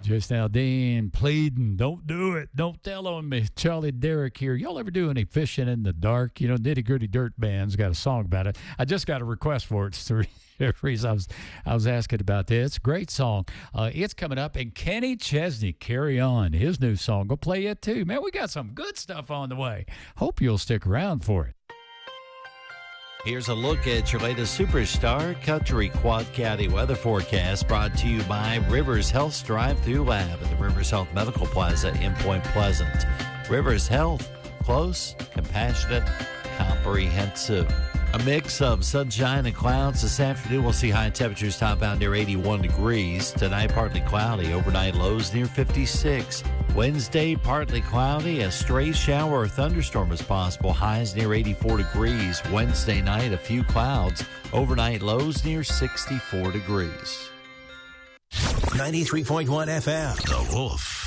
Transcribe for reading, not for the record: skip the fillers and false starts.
Just now, Dan pleading, don't do it. Don't tell on me. Charlie Derrick here. Y'all ever do any fishing in the dark? You know, Nitty Gritty Dirt Band's got a song about it. I just got a request for it. It's the reason I was asking about this. Great song. It's coming up, and Kenny Chesney, Carry On, his new song. Go play it too. Man, we got some good stuff on the way. Hope you'll stick around for it. Here's a look at your latest Superstar Country Quad County weather forecast, brought to you by Rivers Health's Drive-Thru Lab at the Rivers Health Medical Plaza in Point Pleasant. Rivers Health, close, compassionate, comprehensive. A mix of sunshine and clouds. This afternoon we'll see high temperatures top out near 81 degrees. Tonight partly cloudy, overnight lows near 56. Wednesday partly cloudy, a stray shower or thunderstorm is possible, highs near 84 degrees. Wednesday night a few clouds, overnight lows near 64 degrees. 93.1 FM. The Wolf.